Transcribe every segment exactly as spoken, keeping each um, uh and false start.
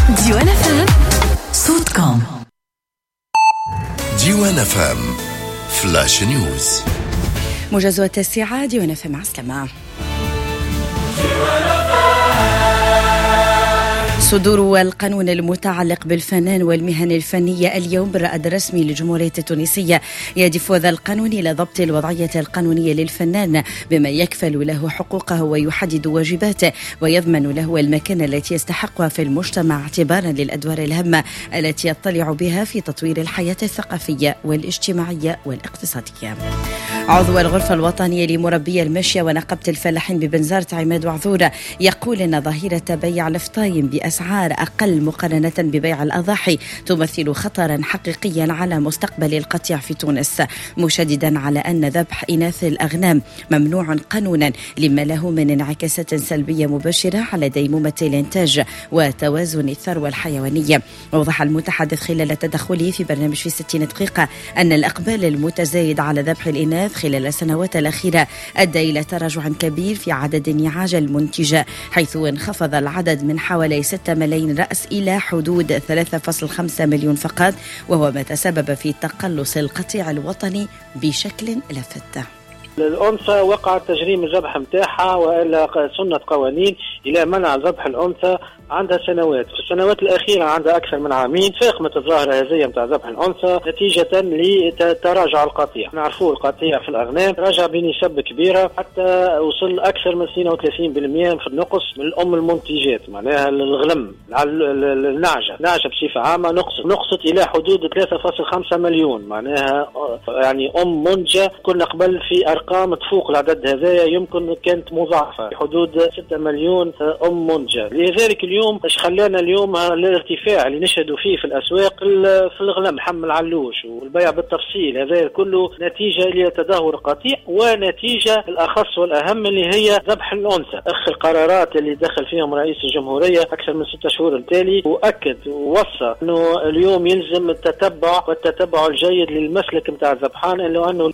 ديوان اف ام صوتكم. ديوان اف ام فلاش نيوز. موجز التاسعة. ديوان اف ام عسلامة. صدور القانون المتعلق بالفنان والمهن الفنية اليوم بالرائد الرسمي للجمهورية التونسية. يهدف هذا القانون إلى ضبط الوضعية القانونية للفنان بما يكفل له حقوقه ويحدد واجباته ويضمن له المكانة التي يستحقها في المجتمع اعتبارا للأدوار الهامة التي يطلع بها في تطوير الحياة الثقافية والاجتماعية والاقتصادية. عضو الغرفة الوطنية لمربي المشية ونقابة الفلاحين ببنزرت عماد وعذورة يقول أن ظاهرة بيع الفطايم بأسعار أقل مقارنة ببيع الأضاحي تمثل خطرا حقيقيا على مستقبل القطيع في تونس، مشددا على أن ذبح إناث الأغنام ممنوع قانونا لما له من انعكاسات سلبية مباشرة على ديمومة الإنتاج وتوازن الثروة الحيوانية. ووضح المتحدث خلال تدخله في برنامج في ستين دقيقة أن الإقبال المتزايد على ذبح الإناث خلال السنوات الأخيرة أدى إلى تراجع كبير في عدد النعاج المنتجة، حيث انخفض العدد من حوالي ستة ملايين رأس إلى حدود ثلاثة فاصلة خمسة مليون فقط، وهو ما تسبب في تقلص القطيع الوطني بشكل لافت. الأنثى وقع تجريم الذبح متاعها وإلا سنة قوانين إلى منع ذبح الأنثى عندها سنوات. في السنوات الأخيرة عندها أكثر من عامين فاقمت الظاهرة هذه متاع ذبح الأنثى نتيجة لتراجع القطيع. نعرفوا القطيع في الأغنام رجع بنسب كبيرة حتى وصل أكثر من اثنين وثلاثين بالمئة في النقص من الأم المنتجات، معناها الغلم النعجة نعجة بصفة عامة نقصت نقصت إلى حدود ثلاثة فاصلة خمسة مليون، معناها يعني أم منجة. كنا قبل في أرقام تفوق العدد هذا، يمكن كانت مضاعفة حدود ستة مليون أم منجة. لذلك اليوم ايش خلانا اليوم الارتفاع اللي نشهدوا فيه في الأسواق في الغنم حمل علوش والبيع بالتفصيل، هذا كله نتيجة لتدهور القطيع ونتيجة الأخص والأهم اللي هي ذبح الأنثى. أخر قرارات اللي دخل فيهم رئيس الجمهورية أكثر من ستة شهور التالي، وأكد ووصى أنه اليوم يلزم التتبع والتتبع الجيد للمسلك متاع الذبحان، إلا أنه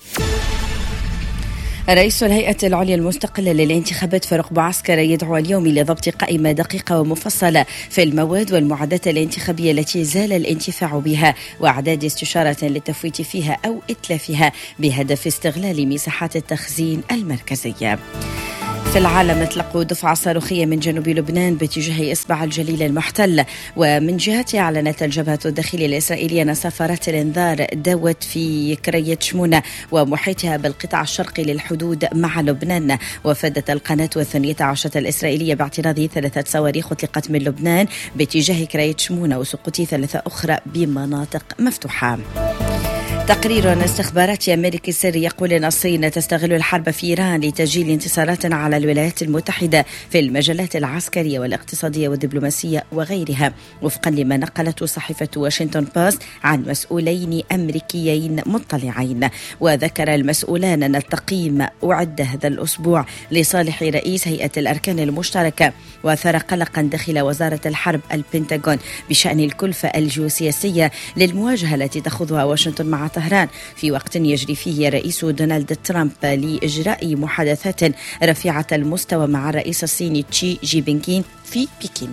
رئيس الهيئة العليا المستقلة للانتخابات فاروق بوعسكري يدعو اليوم إلى ضبط قائمة دقيقة ومفصلة في المواد والمعدات الانتخابية التي زال الانتفاع بها وأعداد استشارة للتفويت فيها أو إتلافها بهدف استغلال مساحات التخزين المركزية. في العالم اطلقوا دفعة صاروخية من جنوب لبنان باتجاه إصبع الجليل المحتل، ومن جهتها أعلنت الجبهة الداخلية الإسرائيلية أن سفارات الإنذار دوت في كرية شمونة ومحيطها بالقطاع الشرقي للحدود مع لبنان. وفادت القناة الثانية عشرة الإسرائيلية باعتراض ثلاثة صواريخ أطلقت من لبنان باتجاه كرية شمونة وسقوط ثلاثة أخرى بمناطق مفتوحة. تقرير استخباراتي أمريكي سري يقول أن الصين تستغل الحرب في إيران لتسجيل انتصارات على الولايات المتحدة في المجالات العسكرية والاقتصادية والدبلوماسية وغيرها، وفقا لما نقلته صحيفة واشنطن بوست عن مسؤولين أمريكيين مطلعين. وذكر المسؤولان أن التقييم أعد هذا الأسبوع لصالح رئيس هيئة الأركان المشتركة، وأثار قلقا داخل وزارة الحرب البنتاغون بشأن الكلفة الجيوسياسية للمواجهة التي تأخذها واشنطن مع طهران في وقت يجري فيه رئيس دونالد ترامب لإجراء محادثات رفيعة المستوى مع الرئيس الصيني تشي جي بينغ في بكين.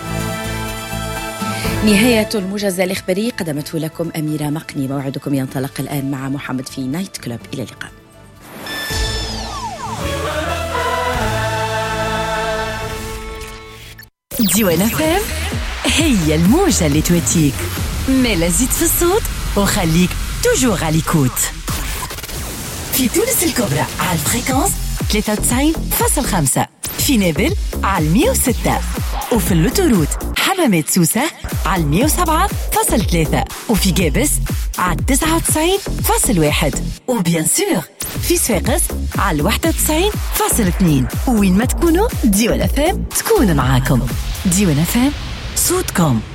نهاية الموجز الإخباري قدمته لكم أميرة مقني. موعدكم ينطلق الآن مع محمد في نايت كلوب. إلى اللقاء. ديوان اف ام هي الموجة اللي توتيك ملا زيد في الصوت وخليك توجور على ليكوت. في تونس الكبرى على الفريكونس ثلاثة وتسعين فاصلة خمسة، في نابل على مية وستة، وفي اللوتوروت حمامات سوسة على مية وسبعة فاصلة ثلاثة، وفي جابس على تسعة وتسعين فاصلة واحد، وبيان سور في صفاقس على واحد وتسعين فاصلة اثنين. وين ما تكونوا ديوان اف ام تكون معاكم. ديوان اف ام صوتكم.